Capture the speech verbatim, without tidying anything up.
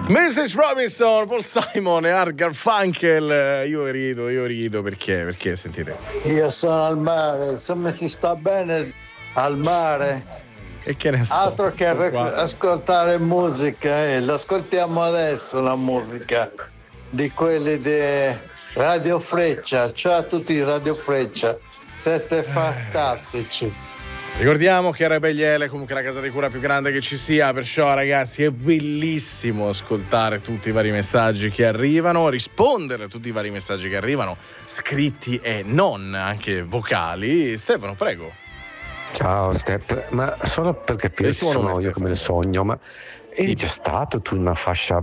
missus Robinson, Paul Simon e Art Garfunkel. Io rido, io rido perché? Perché sentite. Io sono al mare, insomma si sta bene al mare. E che ne so. Altro che rec- qua. ascoltare musica, eh. L'ascoltiamo adesso la musica di quelli di Radio Freccia. Ciao a tutti di Radio Freccia, siete fantastici. Ricordiamo che Rebelliele è comunque la casa di cura più grande che ci sia, perciò ragazzi è bellissimo ascoltare tutti i vari messaggi che arrivano, rispondere a tutti i vari messaggi che arrivano, scritti e non, anche vocali. Stefano, prego. Ciao Step, ma solo per capire se sono io come il sogno, ma eri già stato tu in una fascia